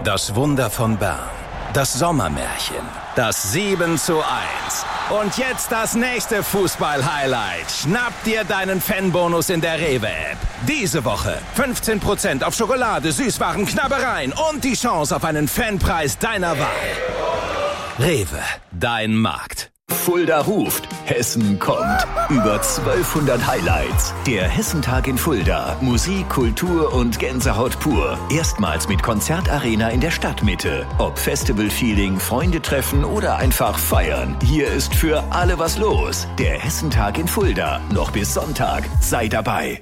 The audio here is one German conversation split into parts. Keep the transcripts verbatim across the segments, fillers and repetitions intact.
Das Wunder von Bern. Das Sommermärchen. Das sieben zu eins. Und jetzt das nächste Fußball-Highlight. Schnapp dir deinen Fanbonus in der Rewe-App. Diese Woche fünfzehn Prozent auf Schokolade, Süßwaren, Knabbereien und die Chance auf einen Fanpreis deiner Wahl. Rewe, dein Markt. Fulda ruft, Hessen kommt. Über zwölfhundert Highlights. Der Hessentag in Fulda. Musik, Kultur und Gänsehaut pur. Erstmals mit Konzertarena in der Stadtmitte. Ob Festival-Feeling, Freunde treffen oder einfach feiern. Hier ist für alle was los. Der Hessentag in Fulda. Noch bis Sonntag. Sei dabei.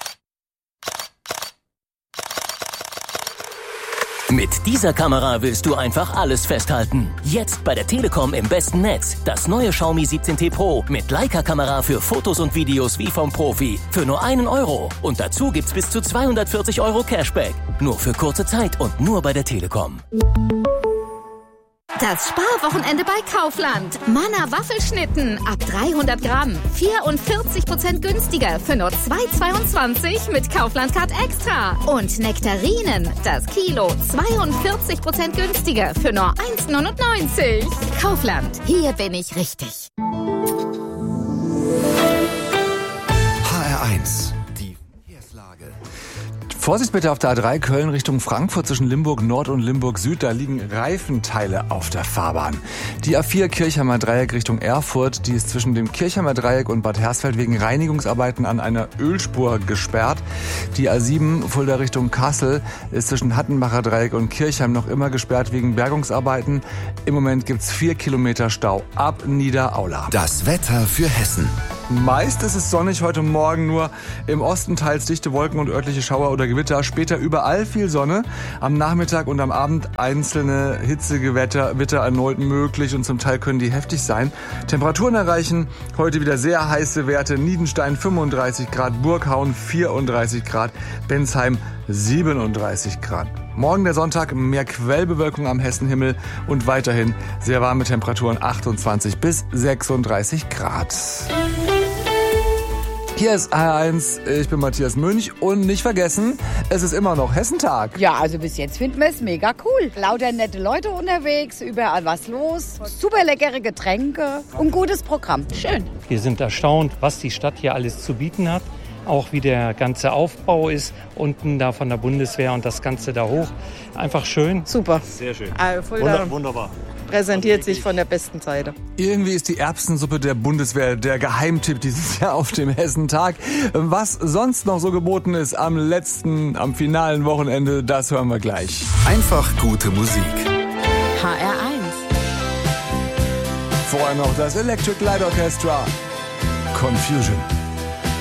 Mit dieser Kamera willst du einfach alles festhalten. Jetzt bei der Telekom im besten Netz. Das neue Xiaomi siebzehn T Pro mit Leica-Kamera für Fotos und Videos wie vom Profi. Für nur einen Euro. Und dazu gibt's bis zu zweihundertvierzig Euro Cashback. Nur für kurze Zeit und nur bei der Telekom. Das Sparwochenende bei Kaufland. Manna Waffelschnitten ab dreihundert Gramm. vierundvierzig Prozent günstiger für nur zwei Euro zweiundzwanzig mit Kaufland Card Extra. Und Nektarinen, das Kilo, zweiundvierzig Prozent günstiger für nur eins Euro neunundneunzig. Kaufland, hier bin ich richtig. H R eins. Die Verkehrslage. Vorsicht bitte auf der A drei Köln Richtung Frankfurt zwischen Limburg Nord und Limburg Süd. Da liegen Reifenteile auf der Fahrbahn. Die A vier Kirchheimer Dreieck Richtung Erfurt, die ist zwischen dem Kirchheimer Dreieck und Bad Hersfeld wegen Reinigungsarbeiten an einer Ölspur gesperrt. Die A sieben Fulda Richtung Kassel ist zwischen Hattenbacher Dreieck und Kirchheim noch immer gesperrt wegen Bergungsarbeiten. Im Moment gibt's vier Kilometer Stau ab Niederaula. Das Wetter für Hessen. Meist ist es sonnig, heute Morgen nur im Osten teils dichte Wolken und örtliche Schauer oder Gewitter. Später überall viel Sonne. Am Nachmittag und am Abend einzelne Hitzegewitter Witter erneut möglich und zum Teil können die heftig sein. Temperaturen erreichen heute wieder sehr heiße Werte. Niedenstein fünfunddreißig Grad, Burghauen vierunddreißig Grad, Bensheim siebenunddreißig Grad. Morgen der Sonntag, mehr Quellbewölkung am Hessenhimmel und weiterhin sehr warme Temperaturen, achtundzwanzig bis sechsunddreißig Grad. Hier ist H R eins, ich bin Matthias Münch und nicht vergessen, es ist immer noch Hessentag. Ja, also bis jetzt finden wir es mega cool. Lauter nette Leute unterwegs, überall was los, super leckere Getränke und gutes Programm. Schön. Wir sind erstaunt, was die Stadt hier alles zu bieten hat. Auch wie der ganze Aufbau ist, unten da von der Bundeswehr und das Ganze da hoch. Einfach schön. Super. Sehr schön. Also Wunder, wunderbar. Präsentiert sich von der besten Seite. Irgendwie ist die Erbsensuppe der Bundeswehr der Geheimtipp dieses Jahr auf dem Hessentag. Was sonst noch so geboten ist am letzten, am finalen Wochenende, das hören wir gleich. Einfach gute Musik. H R eins. Vorher noch das Electric Light Orchestra. Confusion.